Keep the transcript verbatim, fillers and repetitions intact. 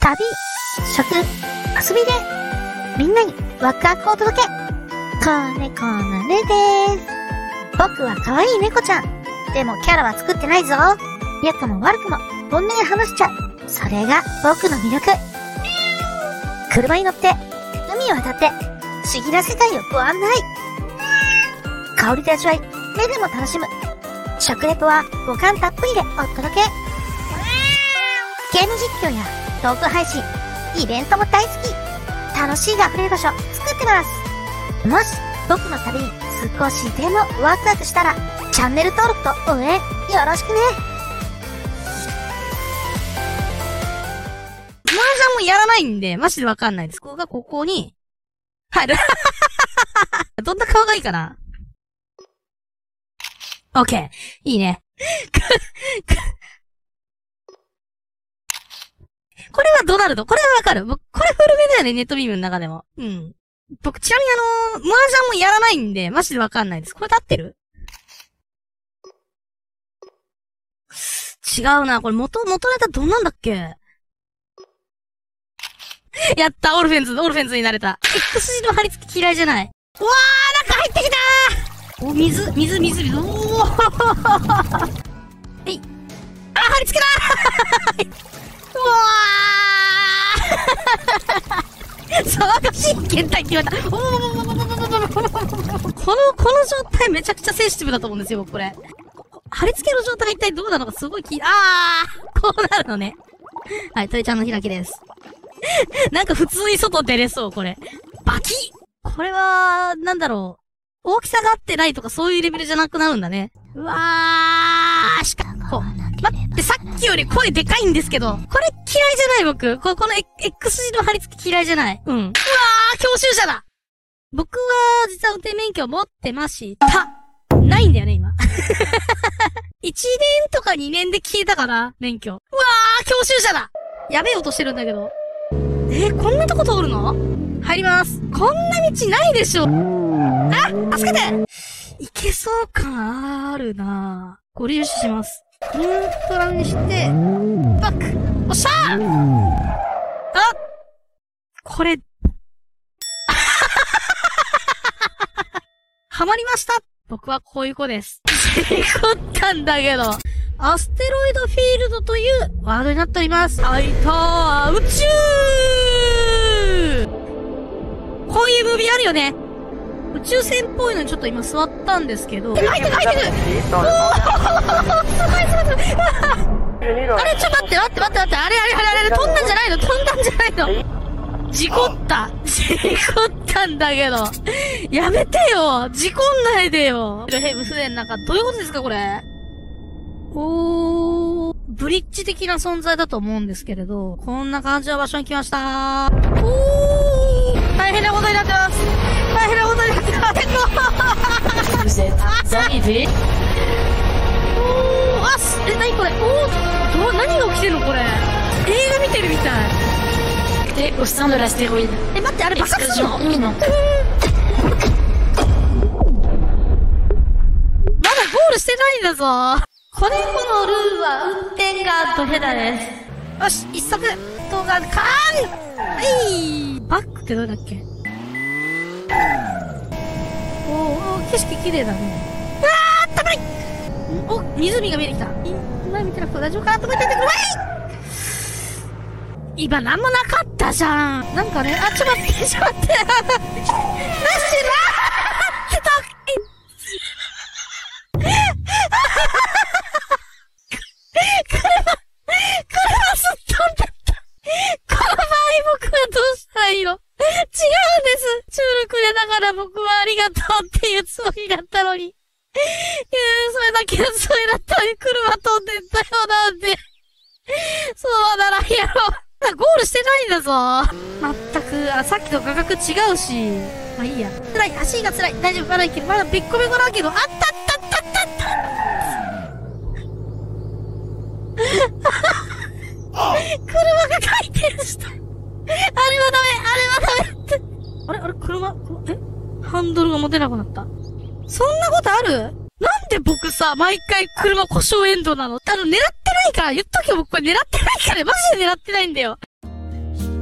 旅、食、遊びで、みんなにワクワクを届け。子猫のねです。僕は可愛い猫ちゃん。でもキャラは作ってないぞ。良くも悪くも本音で話しちゃう。それが僕の魅力。車に乗って、海を渡って、不思議な世界をご案内。香りで味わい、目でも楽しむ。食レポは五感たっぷりでお届け。ゲーム実況やトーク配信、イベントも大好き。楽しいが溢れる場所作ってます。もし僕の旅に少しでもワクワクしたら、チャンネル登録と応援よろしくね。 麻雀もやらないんで、マジでわかんないです。ここがここに入る。どんな顔がいいかな。オッケー。いいね。これはドナルド。これはわかる。僕、これ古めだよね、ネットビームの中でも。うん。僕、ちなみにあのー、麻雀もやらないんで、マジでわかんないです。これで合ってる？違うな。これ元、元ネタどんなんだっけ？やった、オルフェンズ、オルフェンズになれた。X 字の貼り付き嫌いじゃない。うわー、中入ってきたー！お、水、水、水、水、おーはい。あ、貼り付けたーうわー騒がしい検体って言われた。おーこの、この状態めちゃくちゃセンシティブだと思うんですよ、僕これ。貼り付けの状態が一体どうなのかすごい気、あーこうなるのね。はい、鳥ちゃんの開きです。なんか普通に外出れそう、これ。バキッこれは、なんだろう。大きさが合ってないとかそういうレベルじゃなくなるんだね。うわーしかこう。待って、さっきより声でかいんですけど、これ嫌いじゃない僕。こ、この X 字の貼り付き嫌いじゃない。うん。うわー教習者だ僕は、実は運転免許持ってました。ないんだよね、今。いちねんとかにねんで消えたかな免許。うわー教習者だやべえ音してるんだけど。えー、こんなとこ通るの？入ります。こんな道ないでしょ。あ、助けていけそう感あるなぁ。ご利用します。ニュートラルにして、バックおっしゃーあこれ、ハマりました僕はこういう子です。事故ったんだけど。アステロイドフィールドというワードになっております。あいたー宇宙こういうムービーあるよね。宇宙船っぽいのにちょっと今座ったんですけど。入ってる入ってるおーすごいすごいすごいあれちょっと待って待って待って待って。あれあれあれあれ飛んだんじゃないの飛んだんじゃないの事故った事故ったんだけど。やめてよ事故んないでよヘブ船なんかどういうことですかこれ。おー、ブリッジ的な存在だと思うんですけれど、こんな感じの場所に来ましたー。おー、大変なことになってます。大変なことになってます。おー、あ、え、なにこれおー、ど、何が起きてんのこれ。映画見てるみたい。 え、au sein de l'astéroïde. え、待って、あれ爆発するの？まだゴールしてないんだぞ。子猫のルーは運転がドヘダです。よし、一足動画、カーンはい、バックってどうだっけ。おー、景色綺麗だね。あー、たまいお、湖が見えてきた。今見てなくて大丈夫かなと思っててください。今なんもなかったじゃん。なんかね、あ、ちょっと待って、ちょっと待って。なしなーってた車、車すっ飛んだった。この場合僕はどうしたらいいの？違うんです。チュールくれながら僕はありがとうっていうつもりだったのに。いやそれだけのつもりだったのに車飛んでったよなんて。そうならやろう。ゴールしてないんだぞ。まったく、あ、さっきと価格違うし。まあいいや。辛い、足が辛い。大丈夫、まだいける。まだべっこべこだけど、あったったったったった車が回転した。あれはダメ、あれはダメって。あれあれ車、えハンドルが持てなくなった。そんなことある？なんで僕さ、毎回車故障エンドなの？あの、狙ってないから、言っとけよ、僕これ狙ってないから、マジで狙ってないんだよ。